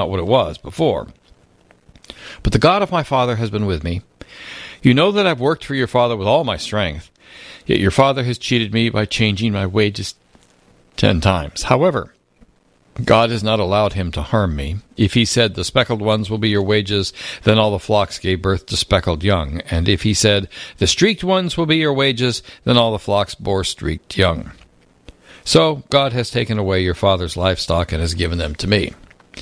not what it was before. But the God of my father has been with me. You know that I've worked for your father with all my strength, yet your father has cheated me by changing my wages 10 times. However, God has not allowed him to harm me. If he said, the speckled ones will be your wages, then all the flocks gave birth to speckled young. And if he said, the streaked ones will be your wages, then all the flocks bore streaked young. So God has taken away your father's livestock and has given them to me.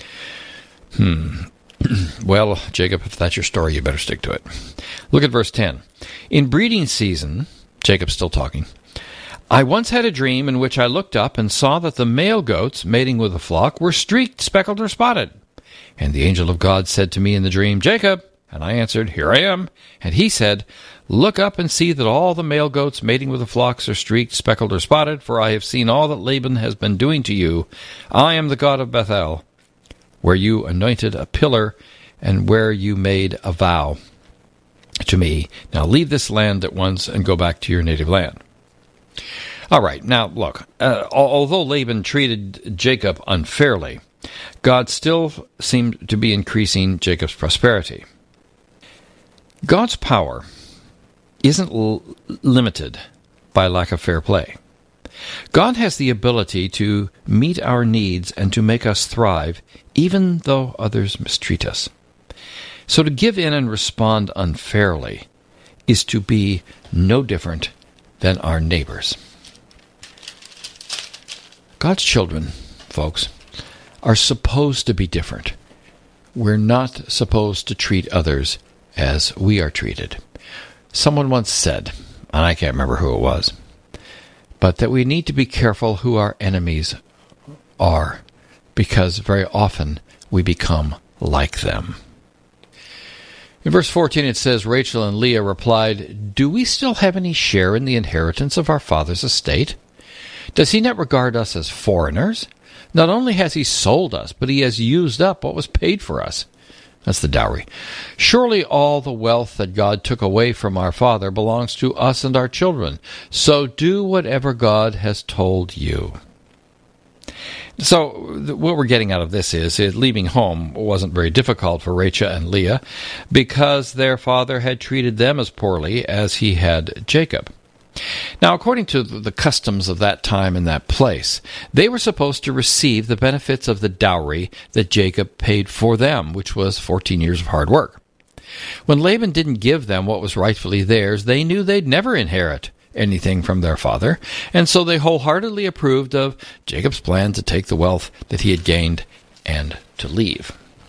Well, Jacob, if that's your story, you better stick to it. Look at verse 10. In breeding season, Jacob's still talking, I once had a dream in which I looked up and saw that the male goats mating with the flock were streaked, speckled, or spotted. And the angel of God said to me in the dream, Jacob. And I answered, Here I am. And he said, Look up and see that all the male goats mating with the flocks are streaked, speckled, or spotted, for I have seen all that Laban has been doing to you. I am the God of Bethel, where you anointed a pillar and where you made a vow to me. Now leave this land at once and go back to your native land. All right, now look, although Laban treated Jacob unfairly, God still seemed to be increasing Jacob's prosperity. God's power isn't limited by lack of fair play. God has the ability to meet our needs and to make us thrive, even though others mistreat us. So to give in and respond unfairly is to be no different than our neighbors. God's children, folks, are supposed to be different. We're not supposed to treat others as we are treated. Someone once said, and I can't remember who it was, but that we need to be careful who our enemies are, because very often we become like them. In verse 14 it says, Rachel and Leah replied, Do we still have any share in the inheritance of our father's estate? Does he not regard us as foreigners? Not only has he sold us, but he has used up what was paid for us. That's the dowry. Surely all the wealth that God took away from our father belongs to us and our children. So do whatever God has told you. So what we're getting out of this is leaving home wasn't very difficult for Rachel and Leah because their father had treated them as poorly as he had Jacob. Now, according to the customs of that time and that place, they were supposed to receive the benefits of the dowry that Jacob paid for them, which was 14 years of hard work. When Laban didn't give them what was rightfully theirs, they knew they'd never inherit anything from their father, and so they wholeheartedly approved of Jacob's plan to take the wealth that he had gained and to leave.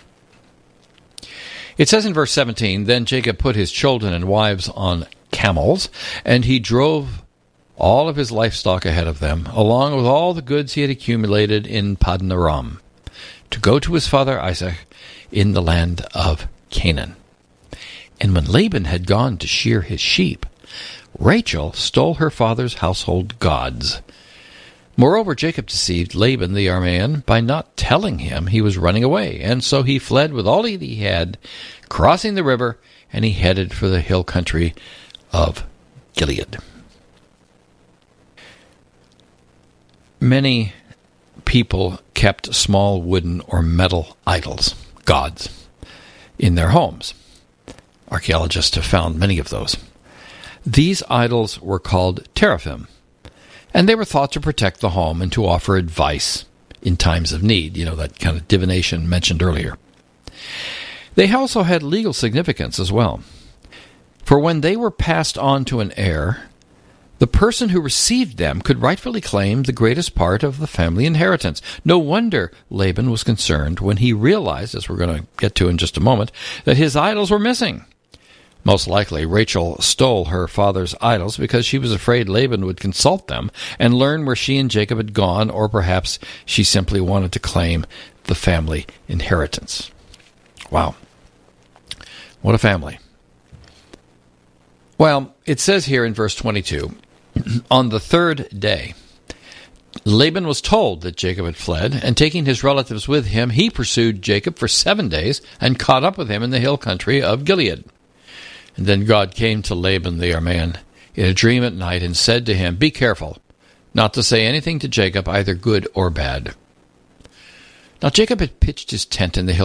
It says in verse 17, Then Jacob put his children and wives on camels, and he drove all of his livestock ahead of them, along with all the goods he had accumulated in Paddan Aram, to go to his father Isaac in the land of Canaan. And when Laban had gone to shear his sheep, Rachel stole her father's household gods. Moreover, Jacob deceived Laban the Aramean by not telling him he was running away, and so he fled with all that he had, crossing the river, and he headed for the hill country of Gilead. Many people kept small wooden or metal idols, gods, in their homes. Archaeologists have found many of those. These idols were called teraphim, and they were thought to protect the home and to offer advice in times of need, that kind of divination mentioned earlier. They also had legal significance as well. For when they were passed on to an heir, the person who received them could rightfully claim the greatest part of the family inheritance. No wonder Laban was concerned when he realized, as we're going to get to in just a moment, that his idols were missing. Most likely, Rachel stole her father's idols because she was afraid Laban would consult them and learn where she and Jacob had gone, or perhaps she simply wanted to claim the family inheritance. Wow. What a family. Well, it says here in verse 22, On the third day, Laban was told that Jacob had fled, and taking his relatives with him, he pursued Jacob for 7 days and caught up with him in the hill country of Gilead. And then God came to Laban the Aramean in a dream at night and said to him, Be careful not to say anything to Jacob, either good or bad. Now Jacob had pitched his tent in the hill